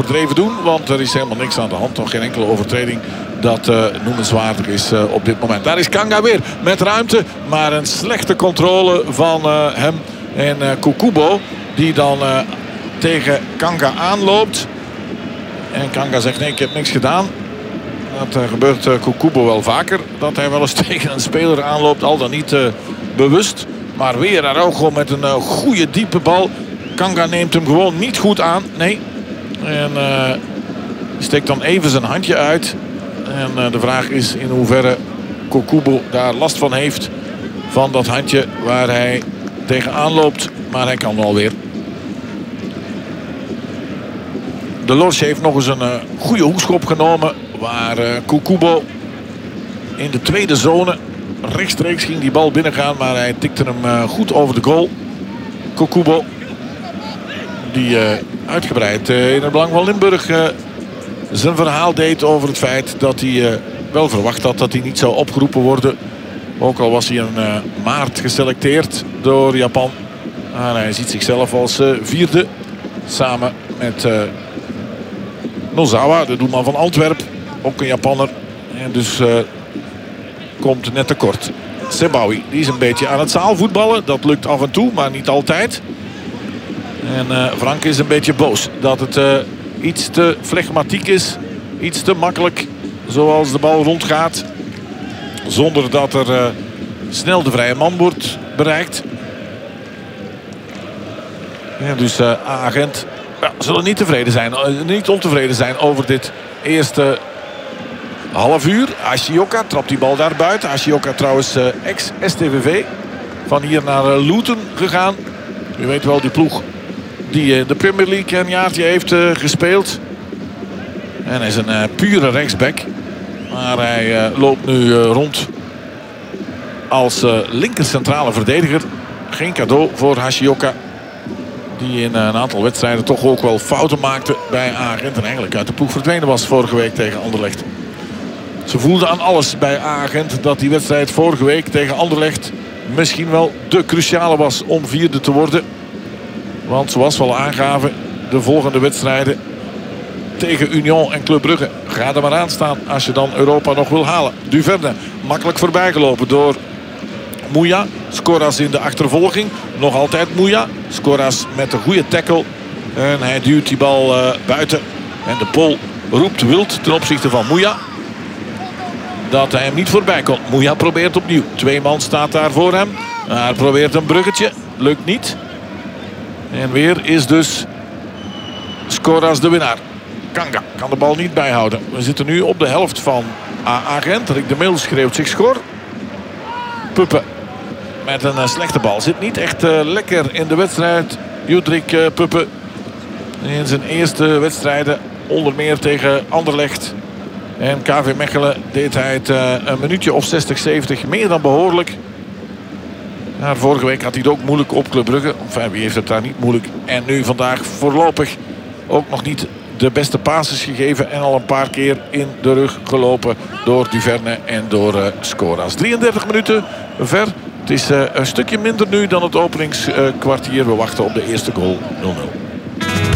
overdreven doen. Want er is helemaal niks aan de hand. Nog geen enkele overtreding dat noemenswaardig is op dit moment. Daar is Kanga weer met ruimte. Maar een slechte controle van hem en Kukubo. Die dan tegen Kanga aanloopt. En Kanga zegt nee, ik heb niks gedaan. Dat gebeurt Kukubo wel vaker. Dat hij wel eens tegen een speler aanloopt. Al dan niet bewust. Maar weer Araujo met een goede diepe bal. Kanga neemt hem gewoon niet goed aan. Nee. En steekt dan even zijn handje uit. En de vraag is in hoeverre Kukubo daar last van heeft. Van dat handje waar hij tegenaan loopt. Maar hij kan wel weer. De Lorch heeft nog eens een goede hoekschop genomen. Waar Kukubo in de tweede zone rechtstreeks ging die bal binnengaan. Maar hij tikte hem goed over de goal. Kukubo. Die uitgebreid in het belang van Limburg zijn verhaal deed over het feit dat hij wel verwacht had dat hij niet zou opgeroepen worden. Ook al was hij in maart geselecteerd door Japan. Maar hij ziet zichzelf als vierde. Samen met Nozawa, de doelman van Antwerpen. Ook een Japanner. En dus komt net tekort. Sebawi, die is een beetje aan het zaalvoetballen. Dat lukt af en toe, maar niet altijd. En Frank is een beetje boos dat het iets te flegmatiek is. Iets te makkelijk zoals de bal rondgaat. Zonder dat er snel de vrije man wordt bereikt. Ja, dus agent zullen niet tevreden zijn. Niet ontevreden zijn over dit eerste half uur. Ashioka trapt die bal daar buiten. Ashioka trouwens ex-STVV. Van hier naar Luton gegaan. U weet wel die ploeg die de Premier League een jaartje heeft gespeeld. En hij is een pure rechtsback. Maar hij loopt nu rond als linker centrale verdediger. Geen cadeau voor Ashioka. Die in een aantal wedstrijden toch ook wel fouten maakte bij Agent. En eigenlijk uit de ploeg verdwenen was vorige week tegen Anderlecht. Ze voelden aan alles bij Agent dat die wedstrijd vorige week tegen Anderlecht misschien wel de cruciale was om vierde te worden. Want zoals we al aangaven, de volgende wedstrijden tegen Union en Club Brugge. Ga er maar aan staan als je dan Europa nog wil halen. Duverne makkelijk voorbijgelopen door Mouya. Scoras in de achtervolging. Nog altijd Mouya. Scoras met een goede tackle. En hij duwt die bal buiten. En de Pool roept wild ten opzichte van Mouya. Dat hij hem niet voorbij kon. Mouya probeert opnieuw. 2 man staat daar voor hem. Hij probeert een bruggetje. Lukt niet. En weer is dus Scoras de winnaar. Kanga kan de bal niet bijhouden. We zitten nu op de helft van Agent. Rick de Mil schreeuwt zich schor. Puppe met een slechte bal. Zit niet echt lekker in de wedstrijd. Judrik Puppe. In zijn eerste wedstrijden. Onder meer tegen Anderlecht. En KV Mechelen deed hij het een minuutje of 60, 70 meer dan behoorlijk. Maar vorige week had hij het ook moeilijk op Club Brugge. Enfin, wie heeft het daar niet moeilijk. En nu vandaag voorlopig ook nog niet de beste passes gegeven. En al een paar keer in de rug gelopen door Duverne en door Scoras. 33 minuten ver. Het is een stukje minder nu dan het openingskwartier. We wachten op de eerste goal 0-0.